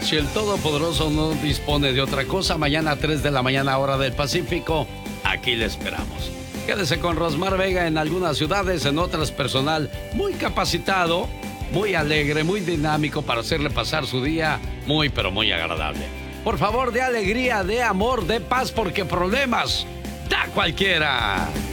Si el Todopoderoso no dispone de otra cosa, mañana a 3 de la mañana, hora del Pacífico, aquí le esperamos. Quédese con Rosmar Vega en algunas ciudades, en otras personal muy capacitado, muy alegre, muy dinámico para hacerle pasar su día muy, pero muy agradable. Por favor, de alegría, de amor, de paz, porque problemas da cualquiera.